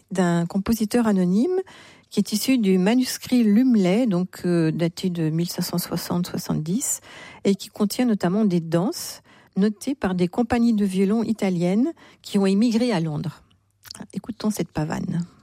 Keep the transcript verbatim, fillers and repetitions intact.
d'un compositeur anonyme qui est issu du manuscrit Lumley, donc euh, daté de mille cinq cent soixante soixante-dix, et qui contient notamment des danses notées par des compagnies de violon italiennes qui ont émigré à Londres. Écoutons cette pavane.